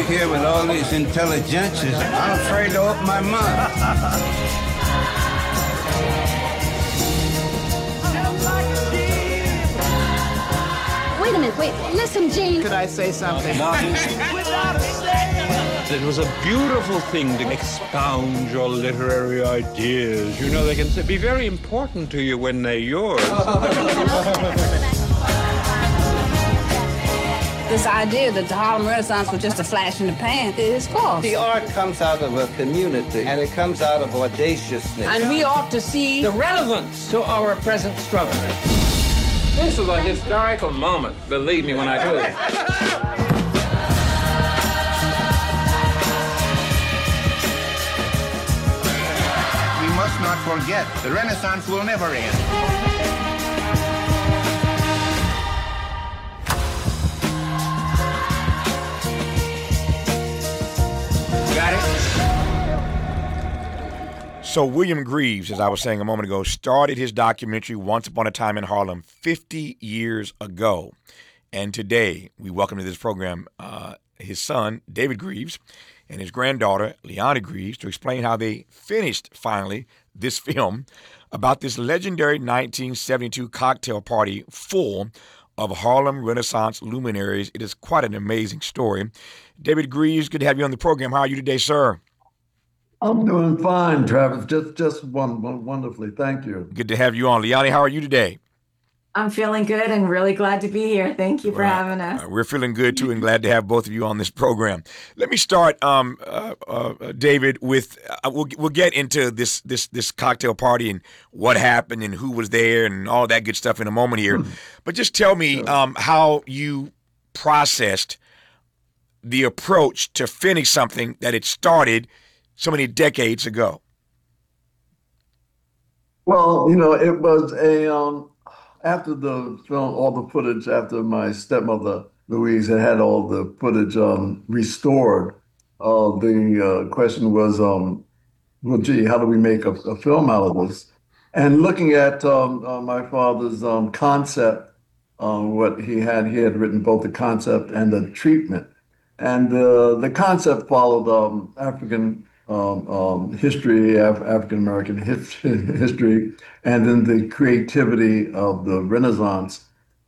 here with all these intelligences, I'm afraid to open my mouth. Wait a minute, listen, Gene. Could I say something? It was a beautiful thing to expound your literary ideas. You know, they can be very important to you when they're yours. This idea that the Harlem Renaissance was just a flash in the pan is false. The art comes out of a community, and it comes out of audaciousness. And we ought to see the relevance to our present struggle. This is a historical moment, believe me when I tell you. We must not forget, the Renaissance will never end. Got it? So William Greaves, as I was saying a moment ago, started his documentary Once Upon a Time in Harlem 50 years ago. And today, we welcome to this program his son, David Greaves, and his granddaughter, Leonie Greaves, to explain how they finished, finally, this film about this legendary 1972 cocktail party full of Harlem Renaissance luminaries. It is quite an amazing story. David Greaves, good to have you on the program. How are you today, sir? I'm doing fine, Travis. Just wonderfully. Thank you. Good to have you on. Leonie, how are you today? I'm feeling good and really glad to be here. Thank you for having us. We're feeling good, too, and glad to have both of you on this program. Let me start, David, with we'll get into this cocktail party and what happened and who was there and all that good stuff in a moment here. But just tell me how you processed the approach to finish something that had started so many decades ago. Well, it was after the film, all the footage, after my stepmother, Louise, had all the footage restored, the question was, well, gee, how do we make a film out of this? And looking at my father's concept, what he had written both the concept and the treatment. And the concept followed African history, African-American history, and then the creativity of the Renaissance.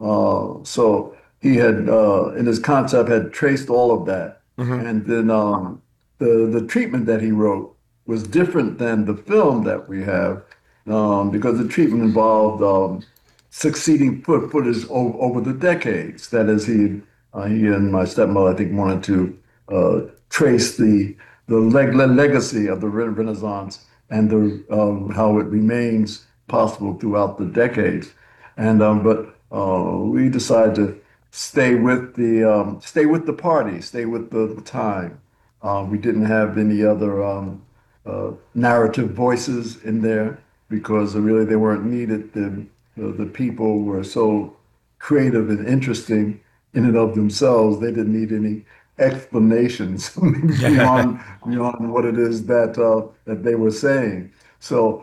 So he had, in his concept, had traced all of that. Mm-hmm. And then the treatment that he wrote was different than the film that we have, because the treatment involved succeeding footage over the decades. That is, he and my stepmother, I think, wanted to trace the legacy of the Renaissance and how it remains possible throughout the decades. And but we decided to stay with the party, stay with the time. We didn't have any other narrative voices in there because really they weren't needed. The people were so creative and interesting in and of themselves. They didn't need any explanations beyond what it is that they were saying. So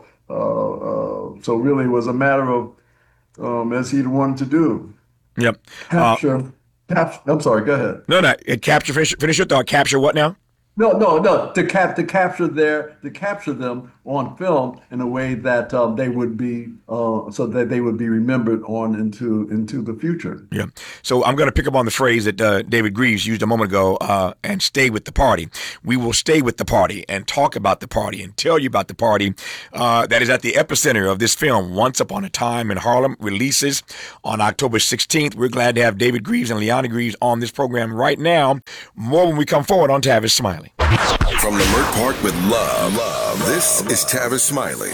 really it was a matter of as he'd wanted to do. Yep. Capture. I'm sorry. Go ahead. No. Capture. Finish your thought. Capture what now? No. To capture them on film in a way that they would be so that they would be remembered on into the future. Yeah. So I'm going to pick up on the phrase that David Greaves used a moment ago, and stay with the party. We will stay with the party and talk about the party and tell you about the party that is at the epicenter of this film. Once Upon a Time in Harlem releases on October 16th. We're glad to have David Greaves and Leonie Greaves on this program right now. More when we come forward on Tavis Smiley. From Leimert Park with love, this is Tavis Smiley.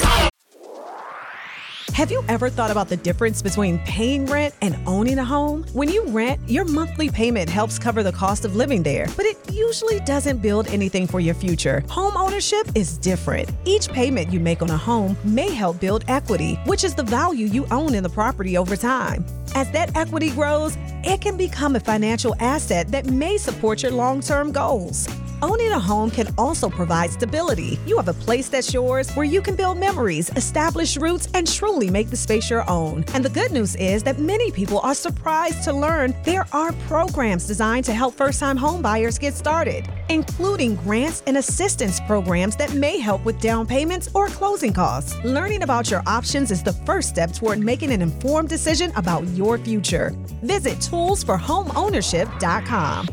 Have you ever thought about the difference between paying rent and owning a home? When you rent, your monthly payment helps cover the cost of living there, but it usually doesn't build anything for your future. Home ownership is different. Each payment you make on a home may help build equity, which is the value you own in the property over time. As that equity grows, it can become a financial asset that may support your long-term goals. Owning a home can also provide stability. You have a place that's yours where you can build memories, establish roots, and truly make the space your own. And the good news is that many people are surprised to learn there are programs designed to help first-time home buyers get started, including grants and assistance programs that may help with down payments or closing costs. Learning about your options is the first step toward making an informed decision about your future. Visit toolsforhomeownership.com.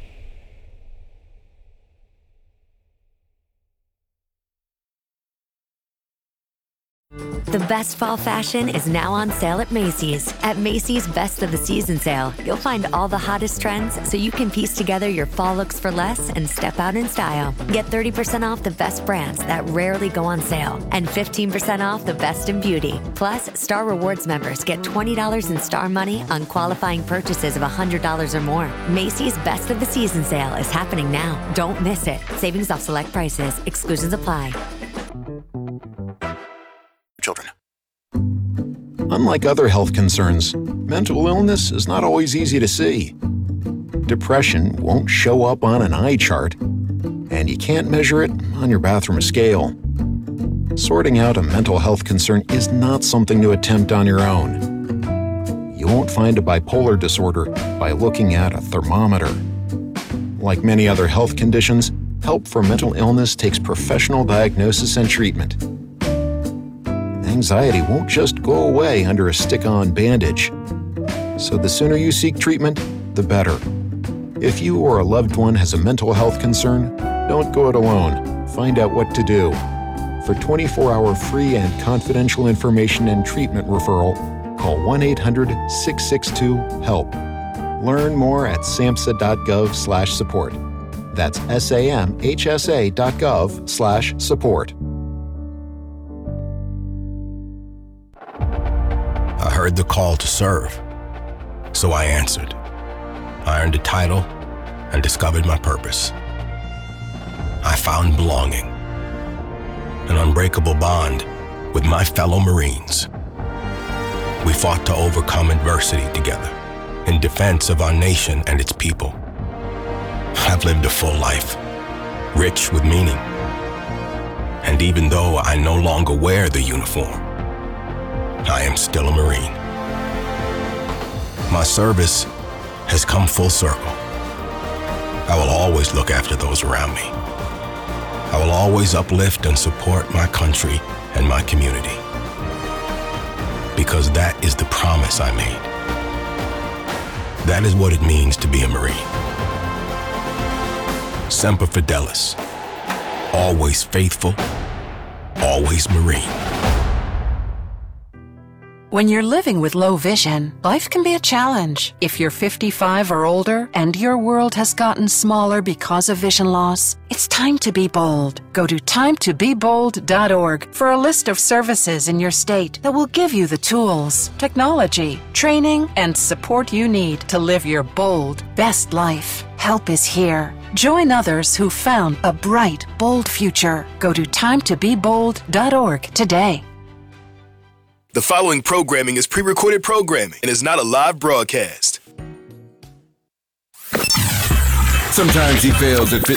The best fall fashion is now on sale at Macy's. At Macy's Best of the Season sale, you'll find all the hottest trends so you can piece together your fall looks for less and step out in style. Get 30% off the best brands that rarely go on sale and 15% off the best in beauty. Plus, Star Rewards members get $20 in Star money on qualifying purchases of $100 or more. Macy's Best of the Season sale is happening now. Don't miss it. Savings off select prices. Exclusions apply. Children. Unlike other health concerns, mental illness is not always easy to see. Depression won't show up on an eye chart, and you can't measure it on your bathroom scale. Sorting out a mental health concern is not something to attempt on your own. You won't find a bipolar disorder by looking at a thermometer. Like many other health conditions, help for mental illness takes professional diagnosis and treatment. Anxiety won't just go away under a stick-on bandage. So the sooner you seek treatment, the better. If you or a loved one has a mental health concern, don't go it alone. Find out what to do. For 24-hour free and confidential information and treatment referral, call 1-800-662-HELP. Learn more at samhsa.gov/support. That's samhsa.gov/support. I heard the call to serve, so I answered. I earned a title and discovered my purpose. I found belonging, an unbreakable bond with my fellow Marines. We fought to overcome adversity together in defense of our nation and its people. I've lived a full life, rich with meaning. And even though I no longer wear the uniform, I am still a Marine. My service has come full circle. I will always look after those around me. I will always uplift and support my country and my community. Because that is the promise I made. That is what it means to be a Marine. Semper Fidelis. Always faithful, always Marine. When you're living with low vision, life can be a challenge. If you're 55 or older and your world has gotten smaller because of vision loss, it's time to be bold. Go to timetobebold.org for a list of services in your state that will give you the tools, technology, training, and support you need to live your bold, best life. Help is here. Join others who found a bright, bold future. Go to timetobebold.org today. The following programming is pre-recorded programming and is not a live broadcast. Sometimes he fails at fitting